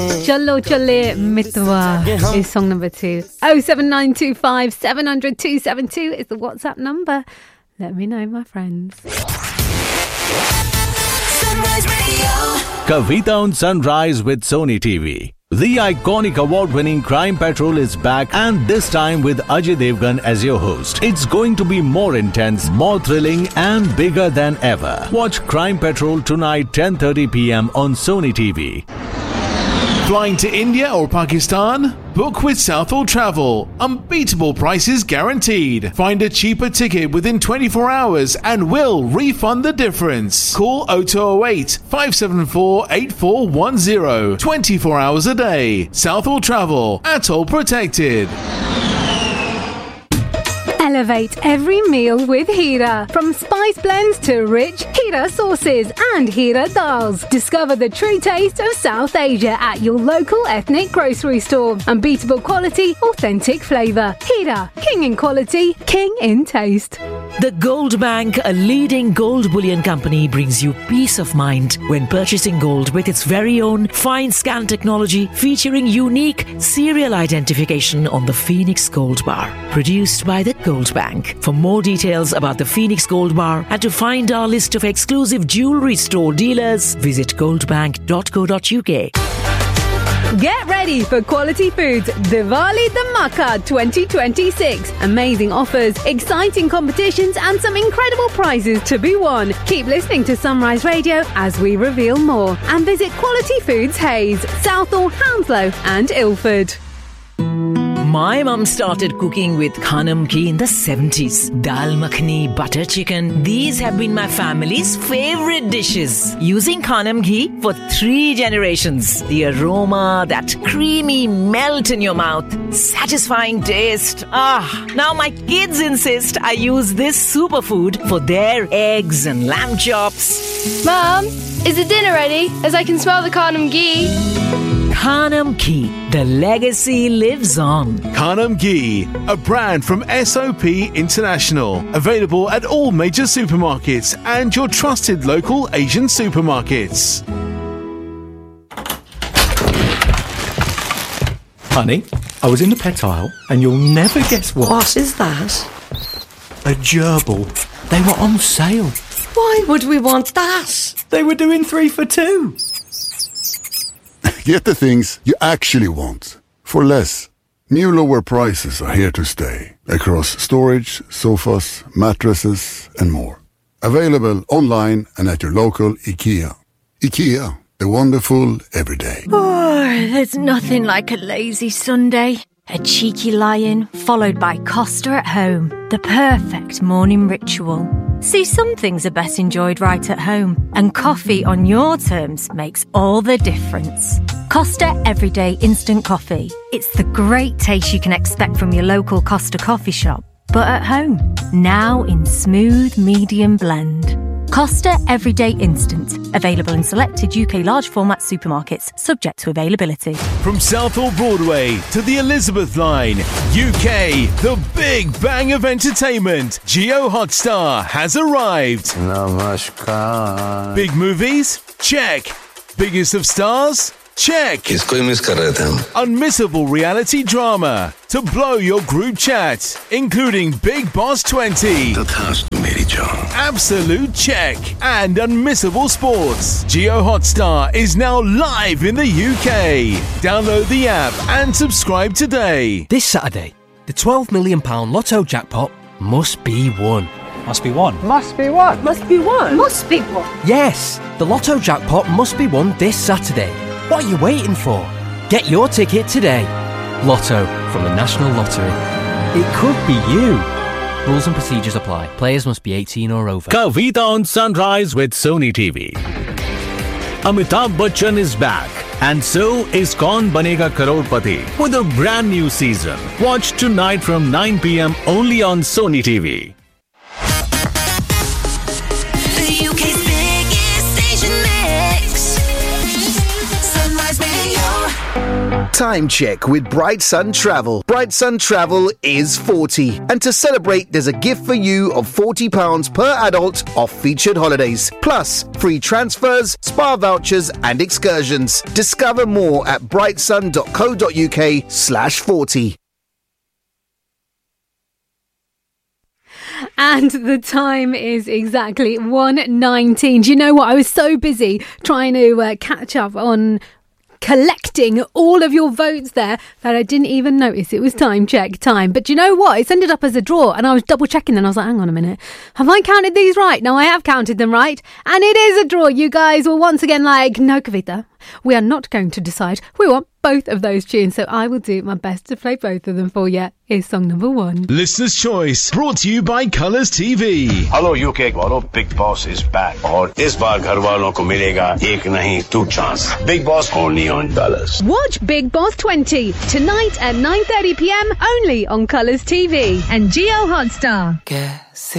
Challo Challe Mitwa is song number 2. 07925 700 272 is the WhatsApp number. Let me know, my friends. Sunrise Radio. Kavita on Sunrise with Sony TV. The iconic award-winning Crime Patrol is back, and this time with Ajay Devgan as your host. It's going to be more intense, more thrilling, and bigger than ever. Watch Crime Patrol tonight 10:30 p.m. on Sony TV. Flying to India or Pakistan? Book with Southall Travel. Unbeatable prices guaranteed. Find a cheaper ticket within 24 hours and we'll refund the difference. Call 0208 574 8410. 24 hours a day. Southall Travel. Atoll protected. Elevate every meal with Hira. From spice blends to rich Hira sauces and Hira dals. Discover the true taste of South Asia at your local ethnic grocery store. Unbeatable quality, authentic flavour. Hira, king in quality, king in taste. The Gold Bank, a leading gold bullion company, brings you peace of mind when purchasing gold with its very own fine scan technology featuring unique serial identification on the Phoenix Gold Bar. Produced by the Gold Bank. For more details about the Phoenix Gold Bar and to find our list of exclusive jewellery store dealers, visit goldbank.co.uk. Get ready for Quality Foods Diwali Dhamaka 2026. Amazing offers, exciting competitions and some incredible prizes to be won. Keep listening to Sunrise Radio as we reveal more. And visit Quality Foods Hayes, Southall, Hounslow and Ilford. My mum started cooking with Khanam Ghee in the 70s. Dal makhani, butter chicken. These have been my family's favourite dishes. Using Khanam Ghee for 3 generations. The aroma, that creamy melt in your mouth. Satisfying taste. Now my kids insist I use this superfood for their eggs and lamb chops. Mum, is the dinner ready? As I can smell the Khanam Ghee. Khanam Ghee. The legacy lives on. Khanam Ghee, a brand from SOP International. Available at all major supermarkets and your trusted local Asian supermarkets. Honey, I was in the pet aisle and you'll never guess what. What is that? A gerbil. They were on sale. Why would we want that? They were doing 3 for 2. Get the things you actually want for less. New lower prices are here to stay across storage, sofas, mattresses and more. Available online and at your local IKEA. IKEA, the wonderful everyday. Oh, there's nothing like a lazy Sunday. A cheeky lie-in followed by Costa at home. The perfect morning ritual. See, some things are best enjoyed right at home, and coffee on your terms makes all the difference. Costa Everyday Instant Coffee. It's the great taste you can expect from your local Costa coffee shop, but at home. Now in smooth medium blend. Costa Everyday Instant. Available in selected UK large format supermarkets, subject to availability. From Southall Broadway to the Elizabeth Line, UK, the big bang of entertainment. Jio Hotstar has arrived. Namaskar. Big movies? Check. Biggest of stars? Check. किसको ही miss कर रहे थे हम? Unmissable reality drama to blow your group chat, including Big Boss 20. तथास्तु मेरी जान. Absolute check. And unmissable sports. Jio Hotstar is now live in the UK. Download the app and subscribe today. This Saturday, the £12 million Lotto jackpot must be won. Must be won. Must be what? Must be what? Must be what? Yes, the Lotto jackpot must be won this Saturday. What are you waiting for? Get your ticket today. Lotto from the National Lottery. It could be you. Rules and procedures apply. Players must be 18 or over. Kavita on Sunrise with Sony TV. Amitabh Bachchan is back. And so is Kaun Banega Crorepati with a brand new season. Watch tonight from 9 p.m. only on Sony TV. The UK's biggest station mix. Sunrise Radio. time check with Bright Sun Travel. Bright Sun Travel is 40. And to celebrate, there's a gift for you of £40 per adult off featured holidays. Plus, free transfers, spa vouchers and excursions. Discover more at brightsun.co.uk/40. And the time is exactly 1:19. Do you know what? I was so busy trying to catch up on collecting all of your votes there that I didn't even notice it was time check time. But do you know what? It's ended up as a draw, and I was double checking then. I was like, hang on a minute. Have I counted these right? No, I have counted them right. And it is a draw. You guys were once again like, no, Kavita, we are not going to decide. We want both of those tunes, so I will do my best to play both of them for you. Here's song number 1. Listener's Choice, brought to you by Colours TV. Hello UK वालों, Big Boss is back. और इस बार घर वालों को मिलेगा एक नहीं 2 chance. Big Boss only on Colours. Watch Big Boss 20 tonight at 9:30 p.m. only on Colours TV and Geo Hotstar.